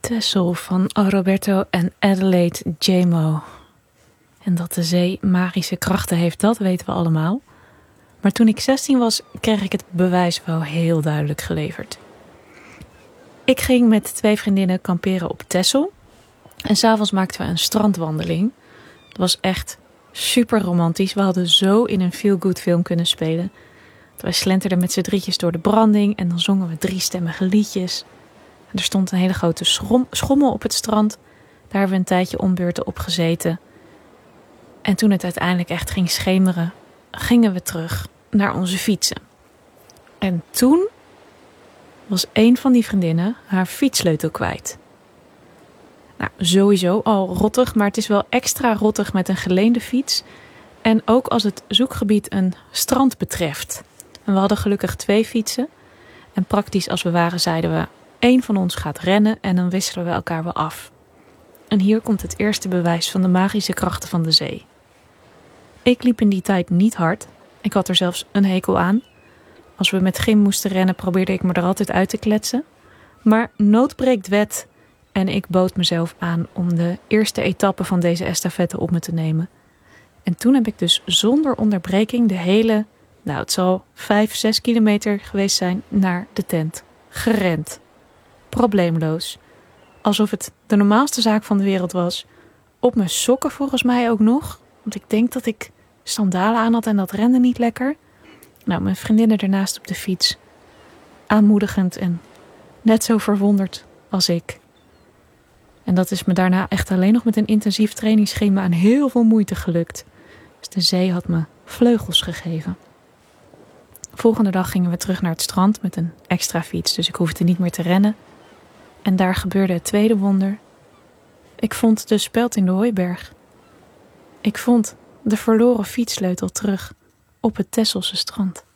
Texel van Roberto en Adelaide Jamo. En dat de zee magische krachten heeft, dat weten we allemaal. Maar toen ik 16 was, kreeg ik het bewijs wel heel duidelijk geleverd. Ik ging met 2 vriendinnen kamperen op Texel. En 's avonds maakten we een strandwandeling. Het was echt super romantisch. We hadden zo in een feel-good film kunnen spelen. Wij slenterden met z'n drietjes door de branding en dan zongen we 3-stemmige liedjes. En er stond een hele grote schommel op het strand. Daar hebben we een tijdje om beurten op gezeten. En toen het uiteindelijk echt ging schemeren, gingen we terug naar onze fietsen. En toen was een van die vriendinnen haar fietssleutel kwijt. Nou, sowieso al rottig, maar het is wel extra rottig met een geleende fiets. En ook als het zoekgebied een strand betreft. En we hadden gelukkig 2 fietsen. En praktisch als we waren zeiden we, 1 van ons gaat rennen en dan wisselen we elkaar wel af. En hier komt het eerste bewijs van de magische krachten van de zee. Ik liep in die tijd niet hard. Ik had er zelfs een hekel aan. Als we met gym moesten rennen probeerde ik me er altijd uit te kletsen. Maar nood breekt wet en ik bood mezelf aan om de eerste etappe van deze estafette op me te nemen. En toen heb ik dus zonder onderbreking de hele, het zal 5-6 kilometer geweest zijn, naar de tent gerend. Probleemloos. Alsof het de normaalste zaak van de wereld was. Op mijn sokken volgens mij ook nog. Want ik denk dat ik sandalen aan had en dat rende niet lekker. Mijn vriendinnen ernaast op de fiets. Aanmoedigend en net zo verwonderd als ik. En dat is me daarna echt alleen nog met een intensief trainingsschema en heel veel moeite gelukt. Dus de zee had me vleugels gegeven. Volgende dag gingen we terug naar het strand met een extra fiets. Dus ik hoefde niet meer te rennen. En daar gebeurde het tweede wonder. Ik vond de speld in de hooiberg. Ik vond de verloren fietssleutel terug op het Texelse strand.